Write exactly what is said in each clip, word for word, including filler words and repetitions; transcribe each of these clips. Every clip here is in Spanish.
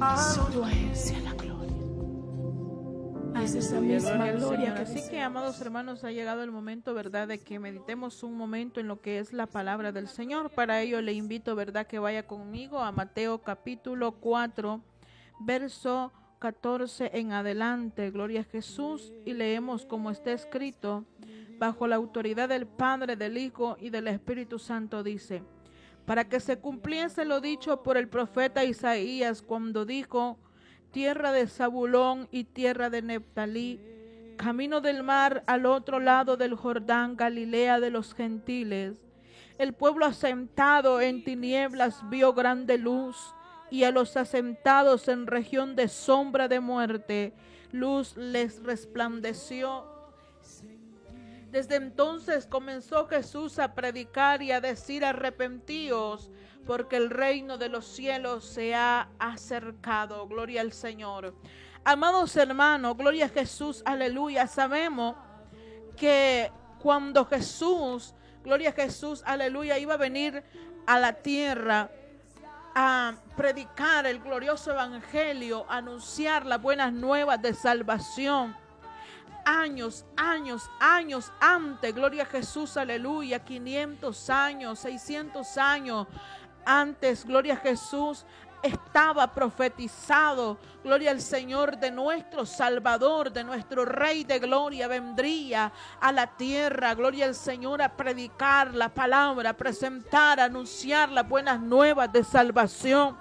tuya sea la gloria. Es esa misma gloria que Así que, amados hermanos, ha llegado el momento, ¿verdad?, de que meditemos un momento en lo que es la palabra del Señor. Para ello le invito, ¿verdad?, que vaya conmigo a Mateo capítulo cuatro, verso catorce en adelante. Gloria a Jesús. Y leemos como está escrito: bajo la autoridad del Padre, del Hijo y del Espíritu Santo, dice: para que se cumpliese lo dicho por el profeta Isaías cuando dijo: tierra de Zabulón y tierra de Neftalí, camino del mar al otro lado del Jordán, Galilea de los gentiles. El pueblo asentado en tinieblas vio grande luz, y a los asentados en región de sombra de muerte, luz les resplandeció. Desde entonces comenzó Jesús a predicar y a decir: arrepentíos, porque el reino de los cielos se ha acercado. Gloria al Señor. Amados hermanos, gloria a Jesús, aleluya. Sabemos que cuando Jesús, gloria a Jesús, aleluya, iba a venir a la tierra a predicar el glorioso evangelio, a anunciar las buenas nuevas de salvación, años, años, años antes, gloria a Jesús, aleluya, quinientos años, seiscientos años antes, gloria a Jesús, estaba profetizado, gloria al Señor, de nuestro Salvador, de nuestro Rey de gloria, vendría a la tierra, gloria al Señor, a predicar la palabra, a presentar, a anunciar las buenas nuevas de salvación.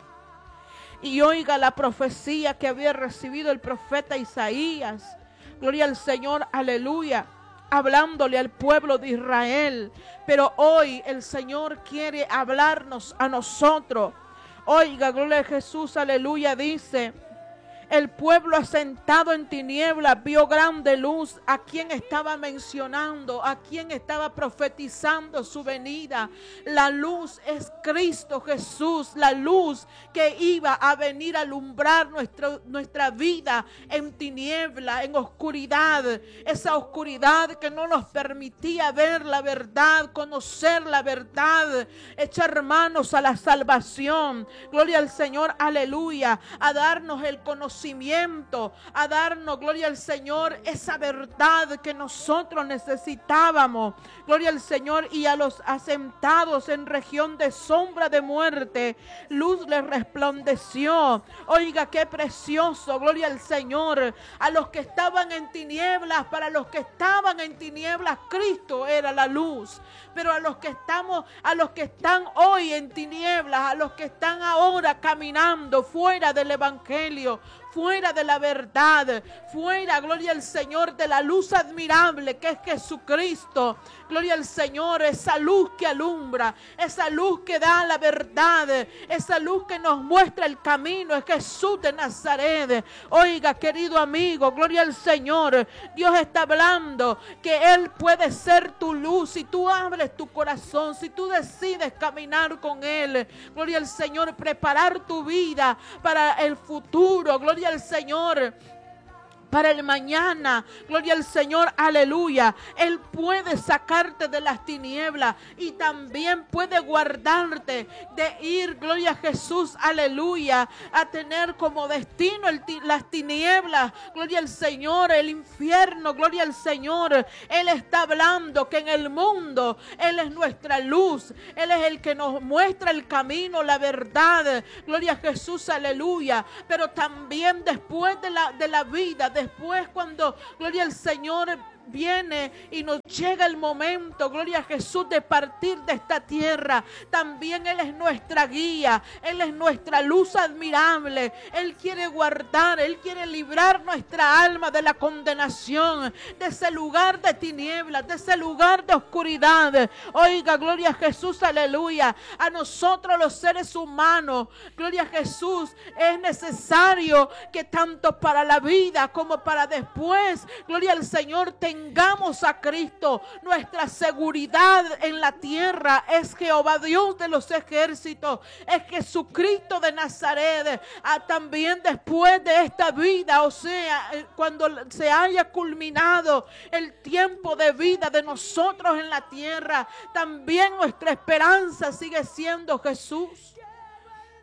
Y oiga la profecía que había recibido el profeta Isaías, gloria al Señor, aleluya, hablándole al pueblo de Israel. Pero hoy el Señor quiere hablarnos a nosotros. Oiga, gloria a Jesús, aleluya, dice: el pueblo asentado en tinieblas vio grande luz. ¿A quién estaba mencionando? ¿A quién estaba profetizando su venida? La luz es Cristo Jesús, la luz que iba a venir a alumbrar nuestro, nuestra vida en tiniebla, en oscuridad. Esa oscuridad que no nos permitía ver la verdad, conocer la verdad, echar manos a la salvación. Gloria al Señor, aleluya, a darnos el conocimiento, a darnos, gloria al Señor, esa verdad que nosotros necesitábamos, gloria al Señor. Y a los asentados en región de sombra de muerte, luz les resplandeció. Oiga, qué precioso, gloria al Señor. A los que estaban en tinieblas, para los que estaban en tinieblas, Cristo era la luz. Pero a los que estamos, a los que están hoy en tinieblas, a los que están ahora caminando fuera del evangelio, fuera de la verdad, fuera, gloria al Señor, de la luz admirable que es Jesucristo, gloria al Señor, esa luz que alumbra, esa luz que da la verdad, esa luz que nos muestra el camino, es Jesús de Nazaret. Oiga, querido amigo, gloria al Señor, Dios está hablando que Él puede ser tu luz si tú abres tu corazón, si tú decides caminar con Él, gloria al Señor, preparar tu vida para el futuro, gloria al Señor, para el mañana, gloria al Señor, aleluya. Él puede sacarte de las tinieblas y también puede guardarte de ir, gloria a Jesús, aleluya, a tener como destino el, las tinieblas, gloria al Señor, el infierno, gloria al Señor. Él está hablando que en el mundo Él es nuestra luz, Él es el que nos muestra el camino, la verdad, gloria a Jesús, aleluya. Pero también después de la, de la vida, de Después, cuando, gloria al Señor, viene y nos llega el momento, gloria a Jesús, de partir de esta tierra, también Él es nuestra guía, Él es nuestra luz admirable. Él quiere guardar, Él quiere librar nuestra alma de la condenación, de ese lugar de tinieblas, de ese lugar de oscuridad. Oiga, gloria a Jesús, aleluya. A nosotros los seres humanos, gloria a Jesús, es necesario que tanto para la vida como para después, gloria al Señor, tengamos a Cristo. Nuestra seguridad en la tierra es Jehová Dios de los ejércitos, es Jesucristo de Nazaret. Ah, también después de esta vida, o sea, cuando se haya culminado el tiempo de vida de nosotros en la tierra, también nuestra esperanza sigue siendo Jesús.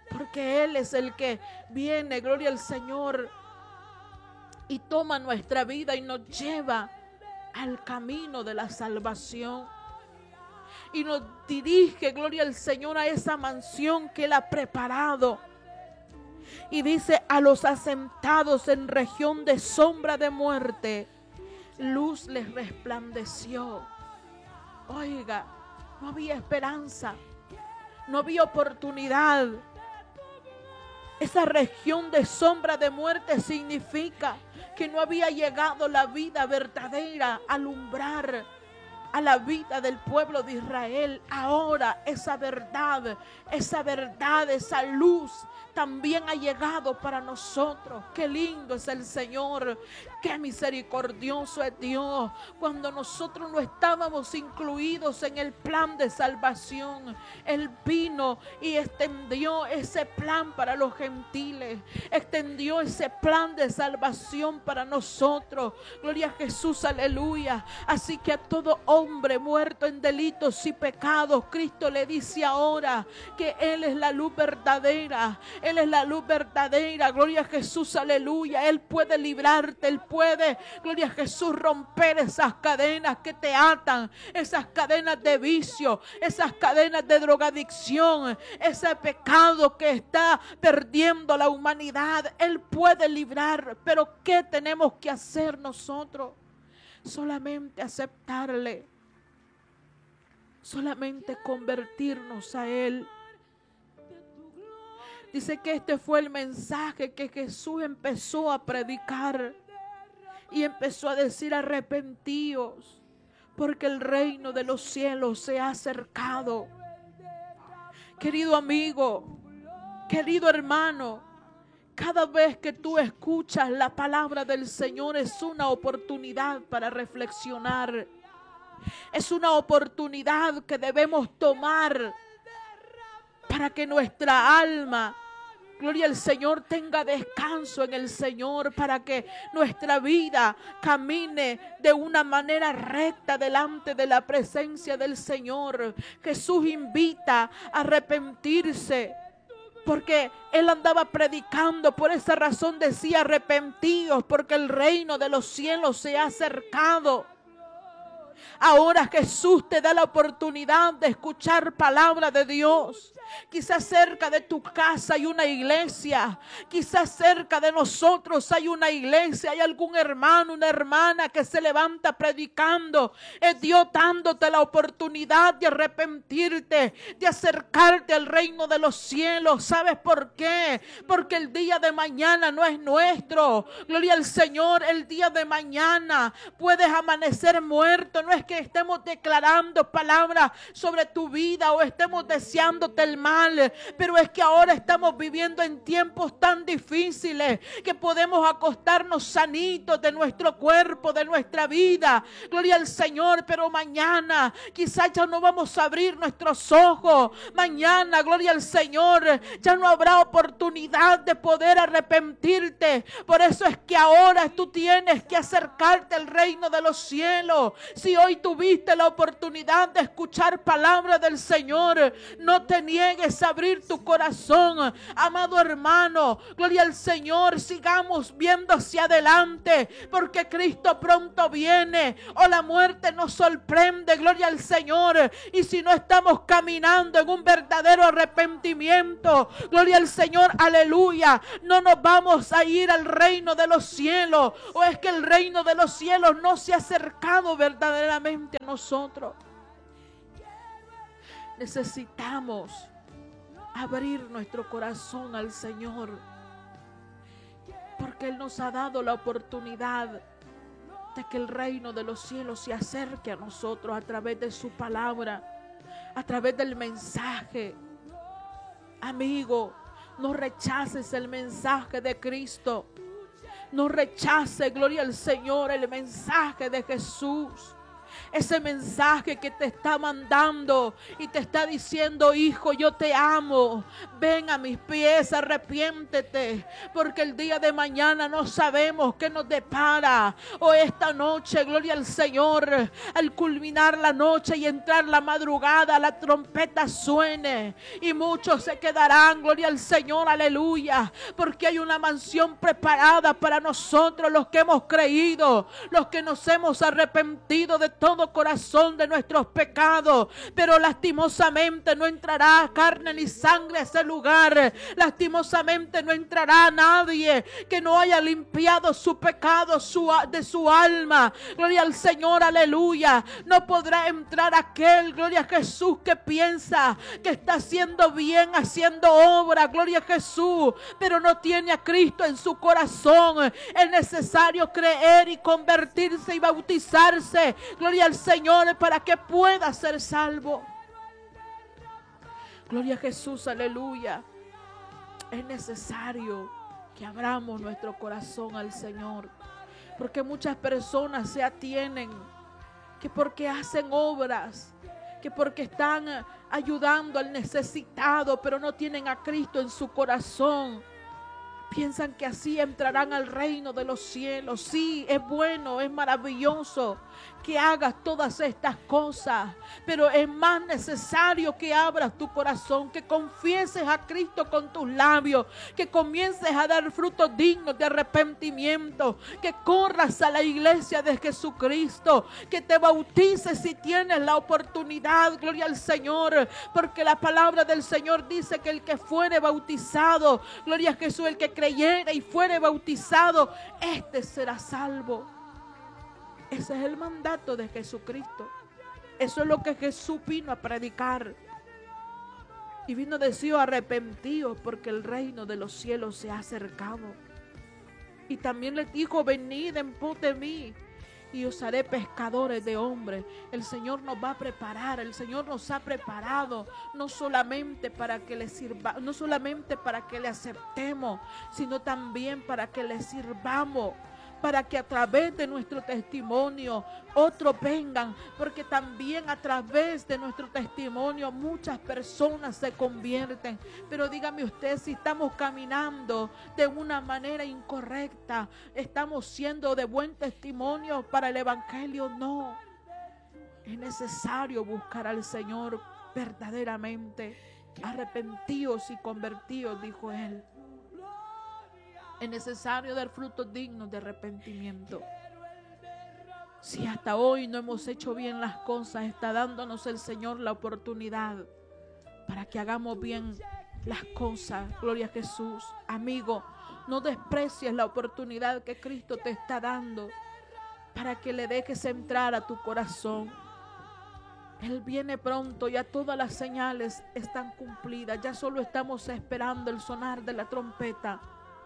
Porque Él es el que viene, gloria al Señor, y toma nuestra vida y nos lleva al camino de la salvación. Y nos dirige, gloria al Señor, a esa mansión que Él ha preparado. Y dice, a los asentados en región de sombra de muerte, luz les resplandeció. Oiga, no había esperanza, no había oportunidad. Esa región de sombra de muerte significa que no había llegado la vida verdadera a alumbrar a la vida del pueblo de Israel. Ahora esa verdad, esa verdad, esa luz también ha llegado para nosotros. Qué lindo es el Señor, qué misericordioso es Dios. Cuando nosotros no estábamos incluidos en el plan de salvación, Él vino y extendió ese plan para los gentiles, extendió ese plan de salvación para nosotros. Gloria a Jesús, aleluya. Así que a todo hombre muerto en delitos y pecados, Cristo le dice ahora que Él es la luz verdadera. Él es la luz verdadera, gloria a Jesús, aleluya. Él puede librarte, Él puede, gloria a Jesús, romper esas cadenas que te atan, esas cadenas de vicio, esas cadenas de drogadicción, ese pecado que está perdiendo la humanidad. Él puede librar, pero ¿qué tenemos que hacer nosotros? Solamente aceptarle, solamente convertirnos a Él. Dice que este fue el mensaje que Jesús empezó a predicar y empezó a decir: arrepentíos, porque el reino de los cielos se ha acercado. Querido amigo, querido hermano, cada vez que tú escuchas la palabra del Señor es una oportunidad para reflexionar. Es una oportunidad que debemos tomar para que nuestra alma, gloria al Señor, tenga descanso en el Señor, para que nuestra vida camine de una manera recta delante de la presencia del Señor. Jesús invita a arrepentirse, porque Él andaba predicando, por esa razón decía: arrepentíos, porque el reino de los cielos se ha acercado. Ahora Jesús te da la oportunidad de escuchar palabra de Dios. Quizás cerca de tu casa hay una iglesia. Quizás cerca de nosotros hay una iglesia. Hay algún hermano, una hermana que se levanta predicando. Es Dios dándote la oportunidad de arrepentirte, de acercarte al reino de los cielos. ¿Sabes por qué? Porque el día de mañana no es nuestro. Gloria al Señor. El día de mañana puedes amanecer muerto. No es que estemos declarando palabras sobre tu vida o estemos deseándote el mal, pero es que ahora estamos viviendo en tiempos tan difíciles que podemos acostarnos sanitos de nuestro cuerpo, de nuestra vida, gloria al Señor, pero mañana quizás ya no vamos a abrir nuestros ojos. Mañana, gloria al Señor, ya no habrá oportunidad de poder arrepentirte. Por eso es que ahora tú tienes que acercarte al reino de los cielos. Si hoy tuviste la oportunidad de escuchar palabra del Señor, no te niegues a abrir tu corazón, amado hermano. Gloria al Señor. Sigamos viendo hacia adelante, porque Cristo pronto viene, o la muerte nos sorprende. Gloria al Señor. Y si no estamos caminando en un verdadero arrepentimiento, gloria al Señor, aleluya, no nos vamos a ir al reino de los cielos. O es que el reino de los cielos no se ha acercado verdaderamente a nosotros. Necesitamos abrir nuestro corazón al Señor, porque Él nos ha dado la oportunidad de que el reino de los cielos se acerque a nosotros a través de su palabra, a través del mensaje. Amigo, no rechaces el mensaje de Cristo. No rechaces, gloria al Señor, el mensaje de Jesús. Ese mensaje que te está mandando y te está diciendo: hijo, yo te amo, ven a mis pies, arrepiéntete, porque el día de mañana no sabemos qué nos depara. O esta noche, gloria al Señor, al culminar la noche y entrar la madrugada, la trompeta suene y muchos se quedarán, gloria al Señor, aleluya, porque hay una mansión preparada para nosotros, los que hemos creído, los que nos hemos arrepentido de todo corazón de nuestros pecados. Pero lastimosamente no entrará carne ni sangre a ese lugar. Lastimosamente no entrará nadie que no haya limpiado su pecado su, de su alma. Gloria al Señor, aleluya. No podrá entrar aquel, gloria a Jesús, que piensa que está haciendo bien, haciendo obra, gloria a Jesús, pero no tiene a Cristo en su corazón. Es necesario creer y convertirse y bautizarse, gloria al Señor, para que pueda ser salvo. Gloria a Jesús, aleluya. Es necesario que abramos nuestro corazón al Señor, porque muchas personas se atienen que porque hacen obras, que porque están ayudando al necesitado, pero no tienen a Cristo en su corazón. Piensan que así entrarán al reino de los cielos. Sí, es bueno, es maravilloso que hagas todas estas cosas, pero es más necesario que abras tu corazón, que confieses a Cristo con tus labios, que comiences a dar frutos dignos de arrepentimiento, que corras a la iglesia de Jesucristo, que te bautices si tienes la oportunidad, gloria al Señor, porque la palabra del Señor dice que el que fuere bautizado, gloria a Jesús, el que creyere y fuere bautizado, este será salvo. Ese es el mandato de Jesucristo. Eso es lo que Jesús vino a predicar. Y vino a decir: arrepentidos, porque el reino de los cielos se ha acercado. Y también les dijo: venid en pos de mí y os haré pescadores de hombres. El Señor nos va a preparar. El Señor nos ha preparado no solamente para que le sirva, no solamente para que le aceptemos, sino también para que le sirvamos, para que a través de nuestro testimonio otros vengan, porque también a través de nuestro testimonio muchas personas se convierten. Pero dígame usted, si estamos caminando de una manera incorrecta, ¿estamos siendo de buen testimonio para el evangelio? No. Es necesario buscar al Señor verdaderamente. Arrepentidos y convertidos, dijo Él. Es necesario dar frutos dignos de arrepentimiento. Si hasta hoy no hemos hecho bien las cosas, está dándonos el Señor la oportunidad para que hagamos bien las cosas. Gloria a Jesús. Amigo, no desprecies la oportunidad que Cristo te está dando para que le dejes entrar a tu corazón. Él viene pronto, ya todas las señales están cumplidas, ya solo estamos esperando el sonar de la trompeta.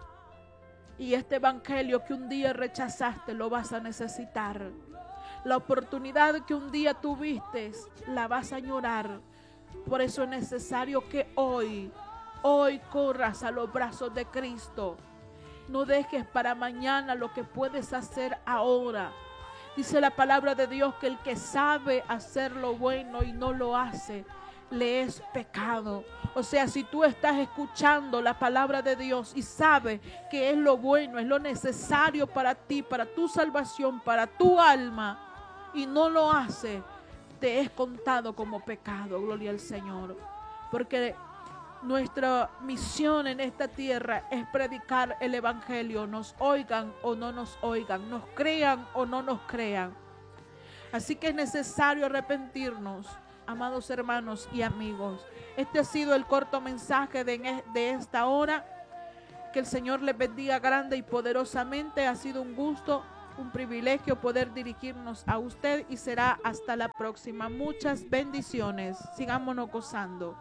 Y este evangelio que un día rechazaste lo vas a necesitar. La oportunidad que un día tuviste la vas a añorar. Por eso es necesario que hoy, hoy corras a los brazos de Cristo. No dejes para mañana lo que puedes hacer ahora. Dice la palabra de Dios que el que sabe hacer lo bueno y no lo hace, le es pecado. O sea, si tú estás escuchando la palabra de Dios y sabes que es lo bueno, es lo necesario para ti, para tu salvación, para tu alma, y no lo haces, te es contado como pecado. Gloria al Señor. Porque nuestra misión en esta tierra es predicar el evangelio, nos oigan o no nos oigan, nos crean o no nos crean. Así que es necesario arrepentirnos, amados hermanos y amigos. Este ha sido el corto mensaje de, de esta hora. Que el Señor les bendiga grande y poderosamente. Ha sido un gusto, un privilegio poder dirigirnos a usted y será hasta la próxima. Muchas bendiciones. Sigámonos gozando.